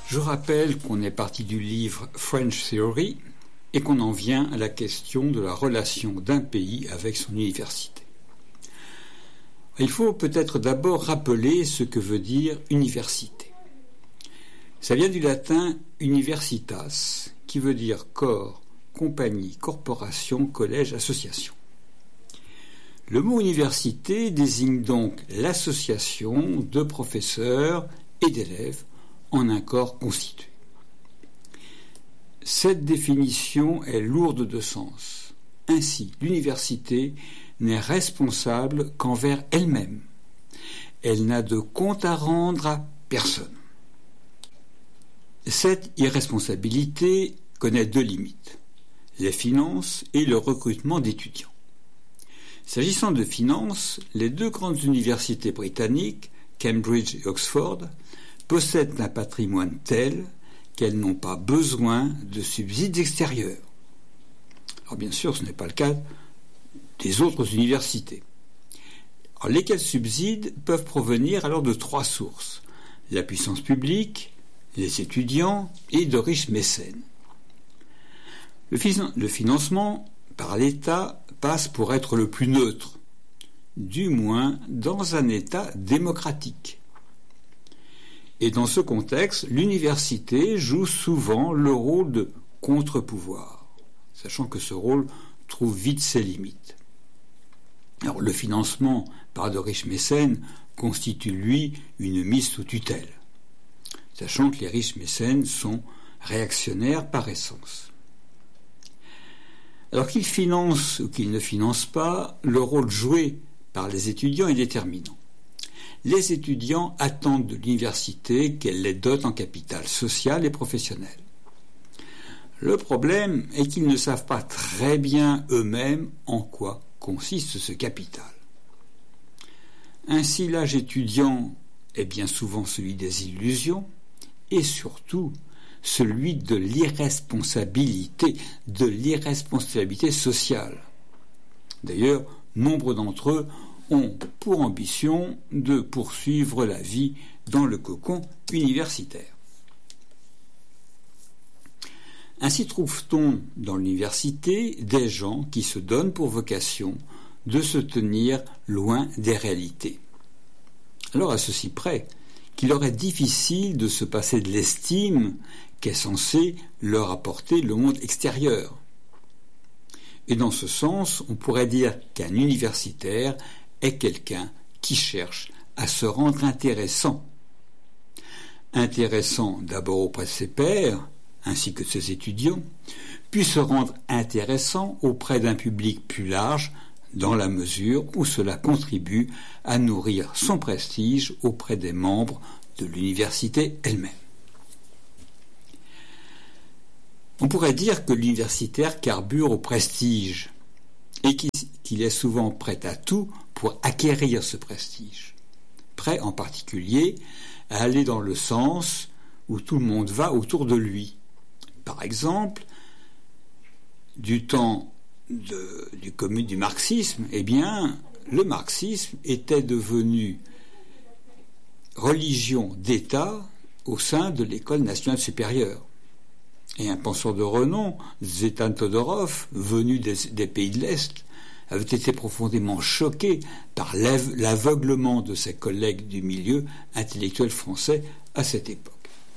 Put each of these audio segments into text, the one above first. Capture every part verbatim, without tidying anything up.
Je rappelle qu'on est parti du livre French Theory et qu'on en vient à la question de la relation d'un pays avec son université. Il faut peut-être d'abord rappeler ce que veut dire université. Ça vient du latin universitas, qui veut dire corps, compagnie, corporation, collège, association. Le mot université désigne donc l'association de professeurs et d'élèves en un corps constitué. Cette définition est lourde de sens. Ainsi, l'université n'est responsable qu'envers elle-même. Elle n'a de compte à rendre à personne. Cette irresponsabilité connaît deux limites, les finances et le recrutement d'étudiants. S'agissant de finances, les deux grandes universités britanniques, Cambridge et Oxford, possèdent un patrimoine tel qu'elles n'ont pas besoin de subsides extérieurs. Alors bien sûr, ce n'est pas le cas des autres universités. Alors, lesquels subsides peuvent provenir alors de trois sources, la puissance publique, les étudiants et de riches mécènes. Le, finan- le financement par l'État passe pour être le plus neutre, du moins dans un État démocratique. Et dans ce contexte, l'université joue souvent le rôle de contre-pouvoir, sachant que ce rôle trouve vite ses limites. Alors, le financement par de riches mécènes constitue, lui, une mise sous tutelle, sachant que les riches mécènes sont réactionnaires par essence. Alors qu'ils financent ou qu'ils ne financent pas, le rôle joué par les étudiants est déterminant. Les étudiants attendent de l'université qu'elle les dote en capital social et professionnel. Le problème est qu'ils ne savent pas très bien eux-mêmes en quoi consiste ce capital. Ainsi, l'âge étudiant est bien souvent celui des illusions et surtout celui de l'irresponsabilité, de l'irresponsabilité sociale. D'ailleurs, nombre d'entre eux ont pour ambition de poursuivre la vie dans le cocon universitaire. Ainsi trouve-t-on dans l'université des gens qui se donnent pour vocation de se tenir loin des réalités. Alors à ceci près qu'il leur est difficile de se passer de l'estime qu'est censé leur apporter le monde extérieur. Et dans ce sens, on pourrait dire qu'un universitaire est quelqu'un qui cherche à se rendre intéressant. Intéressant d'abord auprès de ses pairs, ainsi que de ses étudiants, puis se rendre intéressant auprès d'un public plus large, dans la mesure où cela contribue à nourrir son prestige auprès des membres de l'université elle-même. On pourrait dire que l'universitaire carbure au prestige et qu'il est souvent prêt à tout pour acquérir ce prestige. Prêt en particulier à aller dans le sens où tout le monde va autour de lui. Par exemple, du temps de, du, commun, du marxisme, eh bien, le marxisme était devenu religion d'État au sein de l'école nationale supérieure. Et un penseur de renom, Zvetan Todorov, venu des, des pays de l'Est, avait été profondément choqué par l'aveuglement de ses collègues du milieu intellectuel français à cette époque.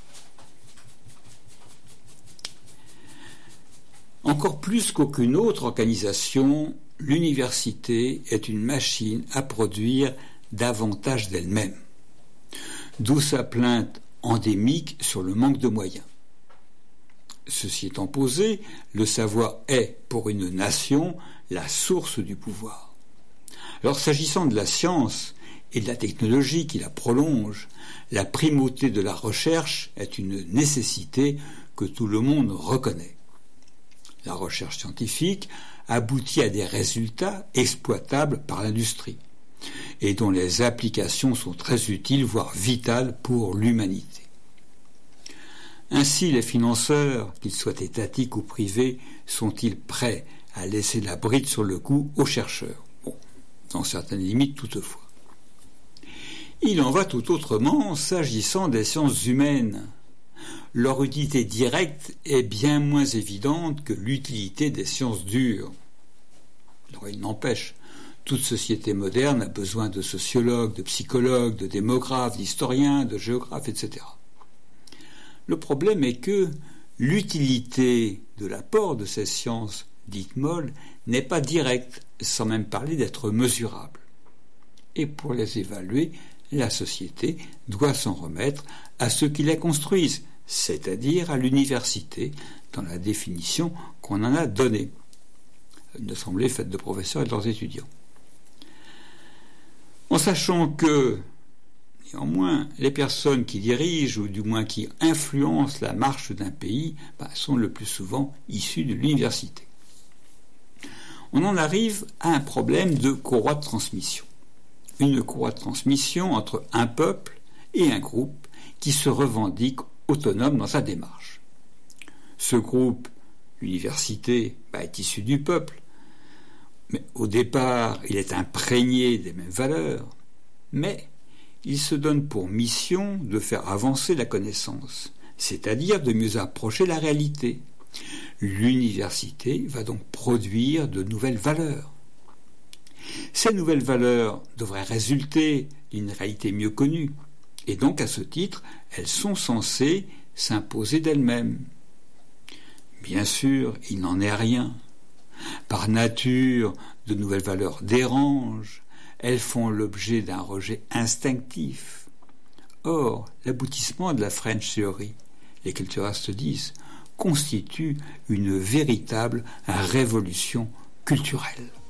Encore plus qu'aucune autre organisation, l'université est une machine à produire davantage d'elle-même. D'où sa plainte endémique sur le manque de moyens. Ceci étant posé, le savoir est, pour une nation, la source du pouvoir. Alors, s'agissant de la science et de la technologie qui la prolonge, la primauté de la recherche est une nécessité que tout le monde reconnaît. La recherche scientifique aboutit à des résultats exploitables par l'industrie et dont les applications sont très utiles, voire vitales pour l'humanité. Ainsi, les financeurs, qu'ils soient étatiques ou privés, sont-ils prêts à laisser la bride sur le cou aux chercheurs? Bon, dans certaines limites toutefois. Il en va tout autrement s'agissant des sciences humaines. leur utilité directe est bien moins évidente que l'utilité des sciences dures. Alors, il n'empêche, toute société moderne a besoin de sociologues, de psychologues, de démographes, d'historiens, de géographes, et cetera. Le problème est que l'utilité de l'apport de ces sciences dites molles n'est pas directe, sans même parler d'être mesurable. Et pour les évaluer, la société doit s'en remettre à ceux qui la construisent, c'est-à-dire à l'université, dans la définition qu'on en a donnée. Une assemblée faite de professeurs et de leurs étudiants. En sachant que, néanmoins, les personnes qui dirigent, ou du moins qui influencent la marche d'un pays, bah, sont le plus souvent issues de l'université. On en arrive à un problème de courroie de transmission. Une courroie de transmission entre un peuple et un groupe qui se revendique autonome dans sa démarche. Ce groupe, l'université, bah, est issu du peuple, mais au départ, il est imprégné des mêmes valeurs, mais il se donne pour mission de faire avancer la connaissance, c'est-à-dire de mieux approcher la réalité. L'université va donc produire de nouvelles valeurs. Ces nouvelles valeurs devraient résulter d'une réalité mieux connue, et donc à ce titre, elles sont censées s'imposer d'elles-mêmes. Bien sûr, il n'en est rien. Par nature, de nouvelles valeurs dérangent, elles font l'objet d'un rejet instinctif. Or, l'aboutissement de la French Theory, les culturalistes disent, constitue une véritable révolution culturelle.